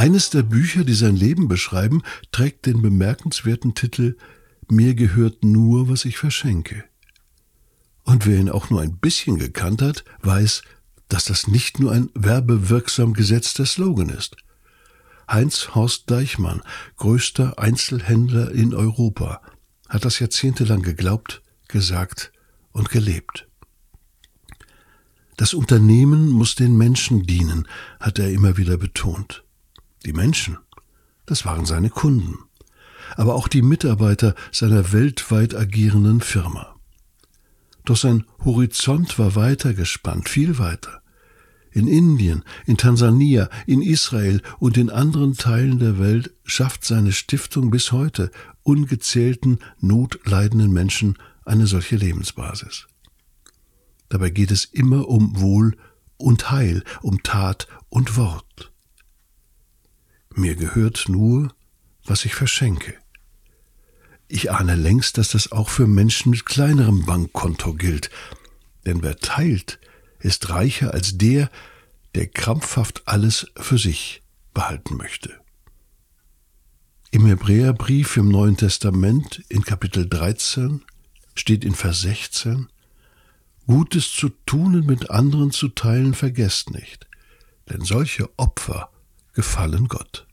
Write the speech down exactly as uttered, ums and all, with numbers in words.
Eines der Bücher, die sein Leben beschreiben, trägt den bemerkenswerten Titel »Mir gehört nur, was ich verschenke«. Und wer ihn auch nur ein bisschen gekannt hat, weiß, dass das nicht nur ein werbewirksam gesetzter Slogan ist. Heinz Horst Deichmann, größter Einzelhändler in Europa, hat das jahrzehntelang geglaubt, gesagt und gelebt. Das Unternehmen muss den Menschen dienen, hat er immer wieder betont. Die Menschen, das waren seine Kunden, aber auch die Mitarbeiter seiner weltweit agierenden Firma. Doch sein Horizont war weiter gespannt, viel weiter. In Indien, in Tansania, in Israel und in anderen Teilen der Welt schafft seine Stiftung bis heute ungezählten notleidenden Menschen eine solche Lebensbasis. Dabei geht es immer um Wohl und Heil, um Tat und Wort. Mir gehört nur, was ich verschenke. Ich ahne längst, dass das auch für Menschen mit kleinerem Bankkonto gilt. Denn wer teilt, ist reicher als der, der krampfhaft alles für sich behalten möchte. Im Hebräerbrief im Neuen Testament in Kapitel dreizehn steht in Vers sechzehn: Gutes zu tun und mit anderen zu teilen vergesst nicht, denn solche Opfer gefallen Gott.